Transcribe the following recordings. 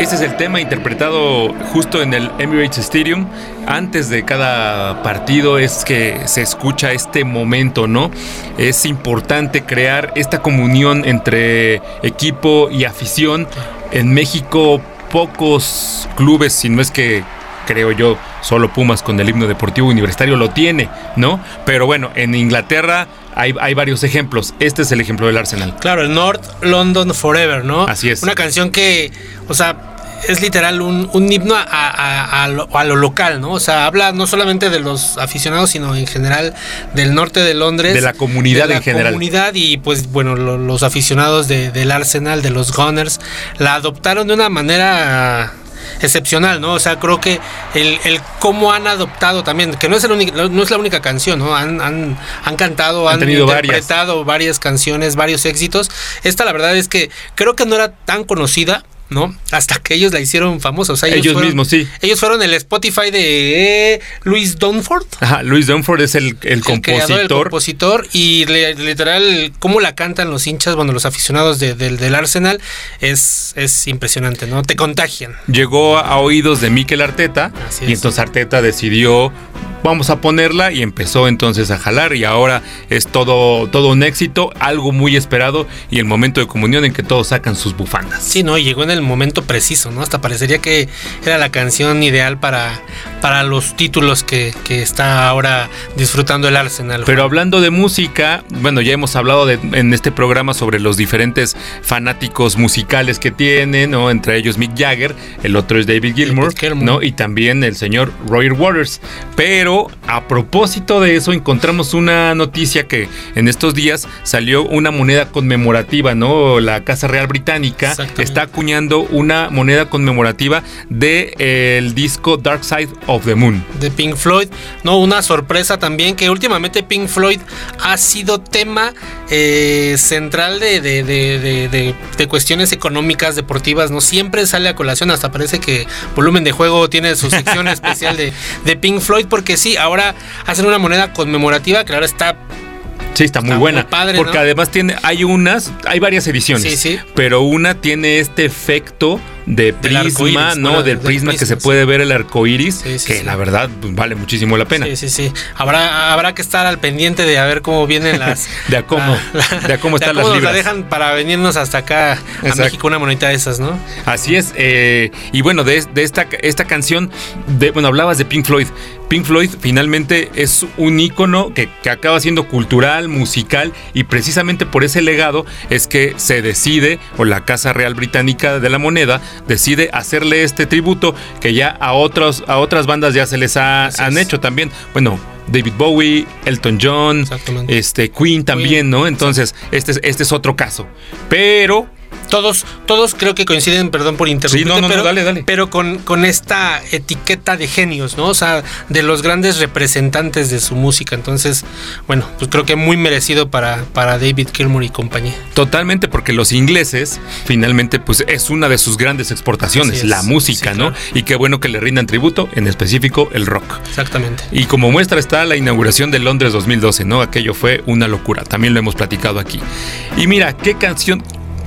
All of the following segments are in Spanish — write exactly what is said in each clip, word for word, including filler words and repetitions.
Este es el tema interpretado justo en el Emirates Stadium. Antes de cada partido es que se escucha este momento, ¿no? Es importante crear esta comunión entre equipo y afición. En México, pocos clubes, si no es que, creo yo, solo Pumas con el himno deportivo universitario lo tiene, ¿no? Pero bueno, en Inglaterra hay, hay varios ejemplos. Este es el ejemplo del Arsenal. Claro, el North London Forever, ¿no? Así es. Una canción que, o sea, es literal un, un himno a, a, a, lo, a lo local, ¿no? O sea, habla no solamente de los aficionados, sino en general del norte de Londres. De la comunidad de la en general. comunidad y pues bueno, lo, los aficionados de, del Arsenal, de los Gunners, la adoptaron de una manera excepcional, ¿no? O sea, creo que el, el cómo han adoptado también, que no es, el único, no es la única canción, ¿no? Han, han, han cantado, han, han interpretado varias. varias canciones, varios éxitos. Esta la verdad es que creo que no era tan conocida, ¿no? Hasta que ellos la hicieron famosa. O sea, ellos, ellos fueron, mismos, sí. Ellos fueron el Spotify de eh, Louis Dunford. Ajá, Louis Dunford es el, el, el compositor. Creador, el compositor. Y le, literal, cómo la cantan los hinchas, bueno, los aficionados de, de, del Arsenal, es, es impresionante, ¿no? Te contagian. Llegó a oídos de Mikel Arteta. Así es. Y entonces Arteta decidió, vamos a ponerla, y empezó entonces a jalar, y ahora es todo, todo un éxito, algo muy esperado, y el momento de comunión en que todos sacan sus bufandas. Sí, no, llegó en el momento preciso, ¿no? Hasta parecería que era la canción ideal para, para los títulos que, que está ahora disfrutando el Arsenal. Pero hablando de música, bueno, ya hemos hablado de, en este programa sobre los diferentes fanáticos musicales que tienen, ¿no? Entre ellos Mick Jagger, el otro es David Gilmour, David Gilmour. ¿no? Y también el señor Roger Waters. Pero a propósito de eso, encontramos una noticia que en estos días salió una moneda conmemorativa, ¿no? La Casa Real Británica está acuñando una moneda conmemorativa del de disco Dark Side of the Moon de Pink Floyd. No, una sorpresa también, que últimamente Pink Floyd ha sido tema eh, central de, de, de, de, de, de cuestiones económicas, deportivas, ¿no? Siempre sale a colación, hasta parece que Volumen de Juego tiene su sección especial de, de Pink Floyd, porque sí, ahora hacen una moneda conmemorativa que ahora está... Sí, está muy está buena, muy padre, porque ¿no? Además tiene, hay unas, hay varias ediciones, sí, sí. Pero una tiene este efecto de prisma, ¿no? Bueno, del prisma, prisma que se puede ver el arco iris, sí, sí, que sí. La verdad pues, vale muchísimo la pena. Sí, sí, sí. Habrá, habrá que estar al pendiente de a ver cómo vienen las... de a cómo, la, de a cómo están de a cómo las libras. La dejan para venirnos hasta acá a Exacto. México una monedita de esas, ¿no? Así es. Eh, y bueno, de, de esta, esta canción, de, bueno, hablabas de Pink Floyd. Pink Floyd finalmente es un ícono que, que acaba siendo cultural, musical, y precisamente por ese legado es que se decide, o la Casa Real Británica de la Moneda decide hacerle este tributo que ya a otros a otras bandas ya se les ha, han hecho también. Bueno, David Bowie, Elton John, este Queen también, ¿no? Entonces, este es, este es otro caso. Pero Todos, todos creo que coinciden, perdón por interrumpirte, sí, no, no, pero, no, dale, dale. pero con, con esta etiqueta de genios, ¿no? O sea, de los grandes representantes de su música. Entonces, bueno, pues creo que muy merecido para, para David Gilmour y compañía. Totalmente, porque los ingleses, finalmente, pues es una de sus grandes exportaciones, la música, sí, ¿no? Claro. Y qué bueno que le rindan tributo, en específico el rock. Exactamente. Y como muestra está la inauguración de Londres dos mil doce, ¿no? Aquello fue una locura, también lo hemos platicado aquí. Y mira, qué canción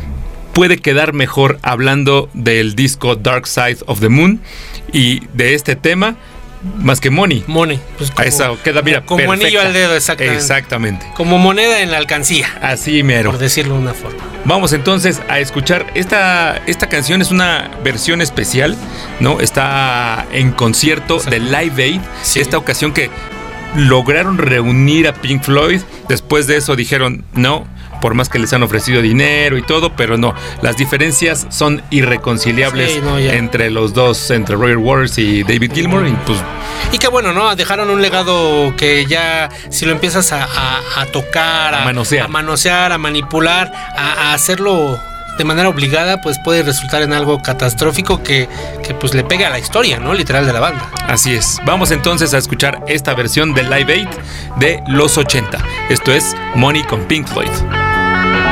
puede quedar mejor hablando del disco Dark Side of the Moon y de este tema más que Money. Money, pues como, eso queda, mira, como perfecta. Anillo al dedo, exactamente. Exactamente. Como moneda en la alcancía. Así mero. Por decirlo de una forma. Vamos entonces a escuchar esta, esta canción, es una versión especial, ¿no? Está en concierto de Live Aid, sí. Esta ocasión que lograron reunir a Pink Floyd. Después de eso dijeron, no, por más que les han ofrecido dinero y todo, pero no, las diferencias son irreconciliables, sí, no, entre los dos, entre Roger Waters y David Gilmour. Y, pues, y que bueno, ¿no? Dejaron un legado que ya, si lo empiezas a, a, a tocar, a, a, manosear. a manosear, a manipular, a, a hacerlo de manera obligada, pues puede resultar en algo catastrófico que, que pues le pega a la historia, ¿no? Literal de la banda. Así es. Vamos entonces a escuchar esta versión de Live Aid de los ochenta. Esto es Money con Pink Floyd.